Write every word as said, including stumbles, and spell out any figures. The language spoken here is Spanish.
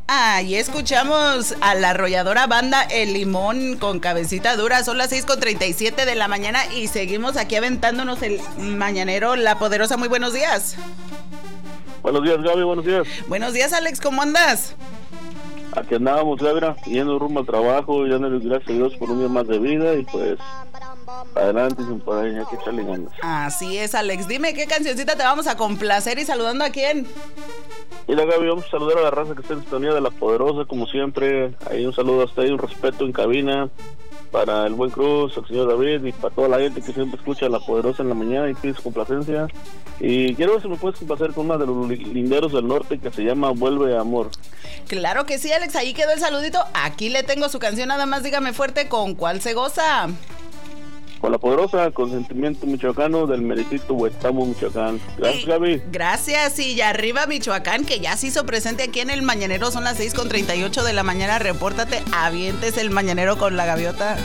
Ahí escuchamos a la arrolladora banda El Limón con Cabecita Dura. Son las seis con treinta y siete de la mañana y seguimos aquí aventándonos el mañanero La Poderosa. Muy buenos días. Buenos días, Gaby, buenos días. Buenos días, Alex, ¿cómo andas? Aquí andábamos, Gaby, yendo rumbo al trabajo, y dándole gracias a Dios por un día más de vida y pues adelante, sin por ahí, hay que echarle ganas. Así es, Alex. Dime qué cancioncita te vamos a complacer y saludando a quién. Mira, Gaby, vamos a saludar a la raza que está en sintonía de La Poderosa, como siempre. Ahí un saludo hasta ahí, un respeto en cabina para el buen Cruz, el señor David y para toda la gente que siempre escucha a La Poderosa en la mañana y pide su complacencia. Y quiero ver si me puedes complacer con una de los linderos del norte que se llama Vuelve Amor. Claro que sí, Alex, ahí quedó el saludito. Aquí le tengo su canción, nada más dígame fuerte con cuál se goza. Con La Poderosa, con Sentimiento Michoacano del meritito Huetamo, Michoacán. Gracias, y, Gaby. Gracias, y arriba Michoacán, que ya se hizo presente aquí en el Mañanero. Son las seis con treinta y ocho de la mañana. Repórtate, avientes el Mañanero con la gaviota.